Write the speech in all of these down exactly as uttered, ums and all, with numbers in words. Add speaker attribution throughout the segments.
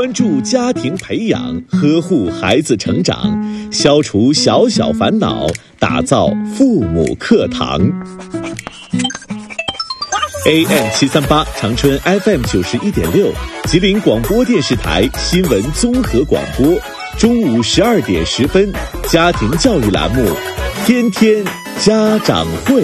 Speaker 1: 关注家庭培养，呵护孩子成长，消除小小烦恼，打造父母课堂。A M 七三八 长春 F M 九十一点六，吉林广播电视台新闻综合广播，中午十二点十分，家庭教育栏目，天天家长会。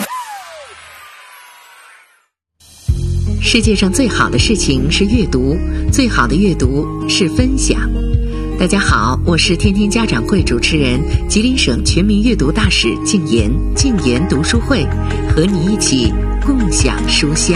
Speaker 2: 世界上最好的事情是阅读，最好的阅读是分享。大家好，我是天天家长会主持人，吉林省全民阅读大使静言，静言读书会，和你一起共享书香。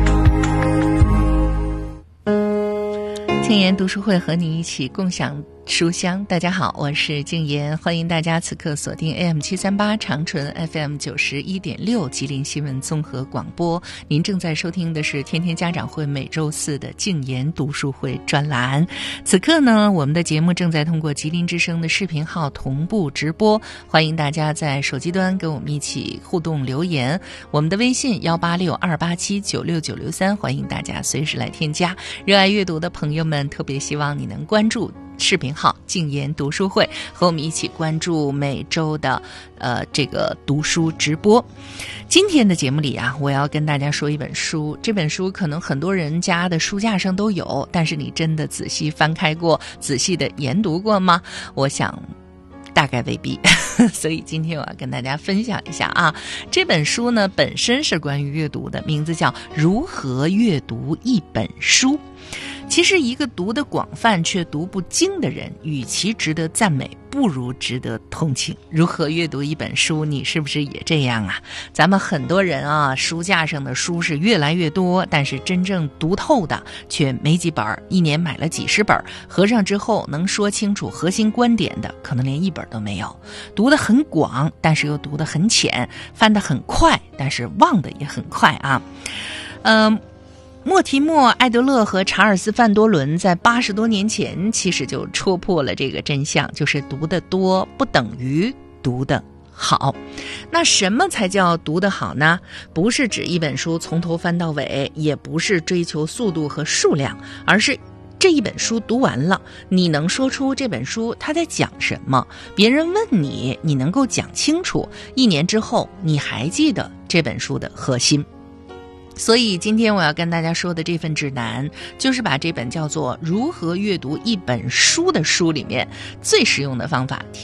Speaker 2: 静言读书会和你一起共享书香。大家好，我是静言，欢迎大家此刻锁定 A M 七三八 长春 F M 九十一点六 吉林新闻综合广播。您正在收听的是天天家长会每周四的静言读书会专栏。此刻呢，我们的节目正在通过吉林之声的视频号同步直播，欢迎大家在手机端跟我们一起互动留言。我们的微信幺八六二八七九六九六三，欢迎大家随时来添加。热爱阅读的朋友们，特别希望你能关注视频号静言读书会，和我们一起关注每周的呃这个读书直播。今天的节目里啊，我要跟大家说一本书，这本书可能很多人家的书架上都有，但是你真的仔细翻开过，仔细的研读过吗？我想大概未必所以今天我要跟大家分享一下啊，这本书呢本身是关于阅读的，名字叫《如何阅读一本书》。其实一个读得广泛却读不精的人，与其值得赞美，不如值得同情。如何阅读一本书，你是不是也这样啊？咱们很多人啊，书架上的书是越来越多，但是真正读透的却没几本，一年买了几十本，合上之后能说清楚核心观点的可能连一本都没有。读得很广，但是又读得很浅，翻得很快，但是忘得也很快啊。嗯。莫提莫·艾德勒和查尔斯·范多伦在八十多年前其实就戳破了这个真相，就是读得多不等于读得好。那什么才叫读得好呢？不是指一本书从头翻到尾，也不是追求速度和数量，而是这一本书读完了，你能说出这本书它在讲什么，别人问你，你能够讲清楚，一年之后你还记得这本书的核心。所以今天我要跟大家说的这份指南，就是把这本叫做《如何阅读一本书》的书里面最实用的方法